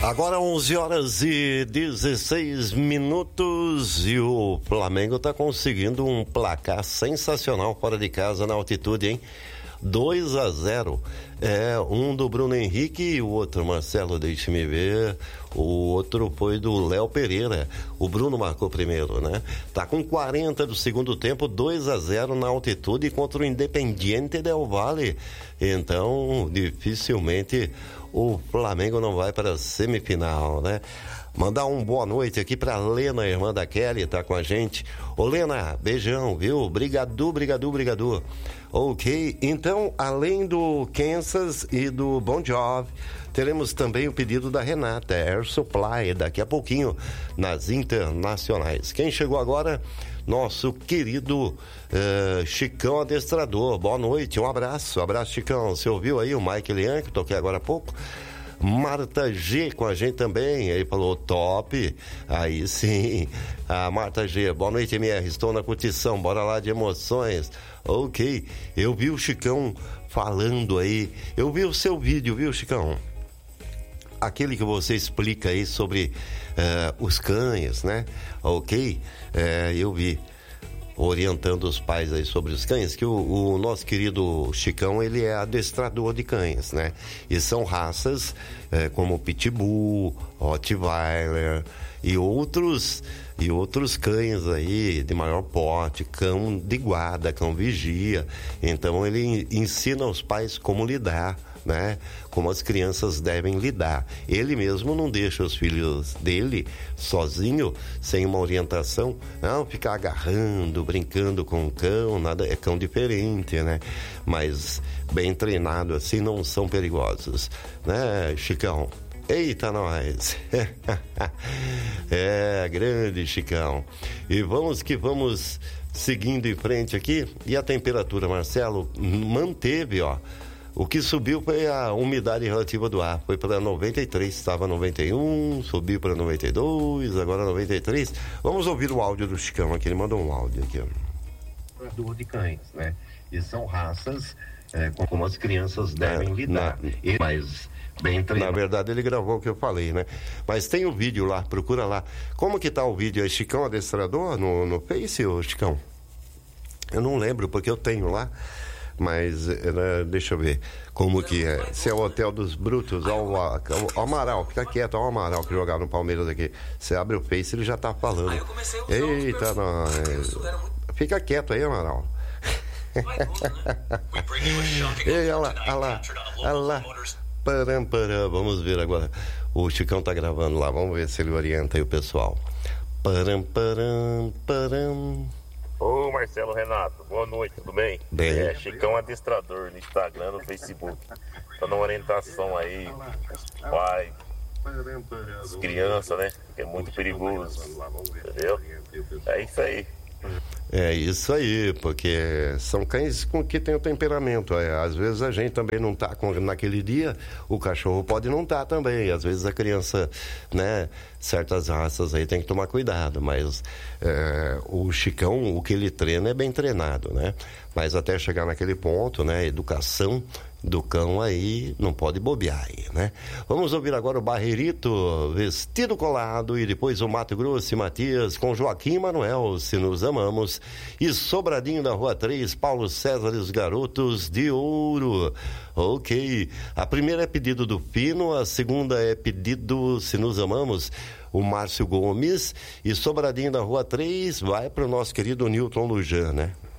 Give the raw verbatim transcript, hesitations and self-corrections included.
Agora onze horas e dezesseis minutos e o Flamengo está conseguindo um placar sensacional fora de casa na altitude, hein? dois a zero. É, um do Bruno Henrique e o outro, Marcelo, deixe-me ver. O outro foi do Léo Pereira. O Bruno marcou primeiro, né? Tá com quarenta do segundo tempo, dois a zero na altitude contra o Independiente del Valle. Então, dificilmente o Flamengo não vai para a semifinal, né? Mandar um boa noite aqui pra Lena, irmã da Kelly, tá com a gente. Ô Lena, beijão, viu? Brigadu, brigadu, brigadu. Ok, então, além do Kansas e do Bon Jovi, teremos também o pedido da Renata, Air Supply, daqui a pouquinho, nas internacionais. Quem chegou agora? Nosso querido uh, Chicão Adestrador. Boa noite, um abraço. Um abraço, Chicão. Você ouviu aí o Mike Lian, que toquei agora há pouco? Marta G com a gente também, ele falou top, aí sim, a Marta G, boa noite M R, estou na curtição, bora lá de emoções. Ok, eu vi o Chicão falando aí, eu vi o seu vídeo, viu, Chicão? Aquele que você explica aí sobre uh, os cães, né? Ok, uh, eu vi. Orientando os pais aí sobre os cães, que o, o nosso querido Chicão, ele é adestrador de cães, né? E são raças é, como Pitbull, Rottweiler e outros, e outros cães aí de maior porte, cão de guarda, cão vigia. Então ele ensina aos pais como lidar, né? Como as crianças devem lidar. Ele mesmo não deixa os filhos dele sozinho, sem uma orientação, não ficar agarrando, brincando com o cão, nada, é cão diferente, né? Mas bem treinado assim não são perigosos, né, Chicão? Eita, nós! É, grande Chicão. E vamos que vamos seguindo em frente aqui. E a temperatura, Marcelo, manteve, ó. O que subiu foi a umidade relativa do ar, foi para noventa e três, estava noventa e um, subiu para noventa e dois, agora noventa e três. Vamos ouvir o áudio do Chicão aqui, ele mandou um áudio aqui. Ó. De cães, né? E são raças é, como as crianças devem é, lidar, na, e, mas bem treinado. Na verdade ele gravou o que eu falei, né? Mas tem o vídeo lá, procura lá. Como que tá o vídeo aí, Chicão Adestrador, no, no Face, ô Chicão? Eu não lembro, porque eu tenho lá. Mas, né, deixa eu ver como que é. Se é o Hotel dos Brutos, ó, o, ó, o Amaral, fica quieto, ó o Amaral que jogava no Palmeiras aqui. Você abre o Face, ele já tá falando. Eita, nós. Fica quieto aí, Amaral. Ei, olha lá, olha lá, olha lá. Param, param. Vamos ver agora. O Chicão tá gravando lá, vamos ver se ele orienta aí o pessoal. Param, param, param. Ô Marcelo Renato, boa noite, tudo bem? Bem. É Chicão Adestrador no Instagram, no Facebook. Tá dando orientação aí, os pais, as crianças, né? Que é muito perigoso, entendeu? É isso aí. É isso aí, porque são cães com que tem o temperamento. É, às vezes a gente também não tá com, naquele dia, o cachorro pode não estar tá também. Às vezes a criança, né, certas raças aí tem que tomar cuidado, mas é, o Chicão, o que ele treina é bem treinado, né? Mas até chegar naquele ponto, né, educação do cão aí não pode bobear aí, né? Vamos ouvir agora o Barreirito, Vestido Colado, e depois o Mato Grosso e Matias com Joaquim e Manuel, Se Nos Amamos, e Sobradinho da Rua três, Paulo César e os Garotos de Ouro. Ok, a primeira é pedido do Pino, a segunda é pedido Se Nos Amamos, o Márcio Gomes, e Sobradinho da Rua três vai para o nosso querido Newton Lujan, né?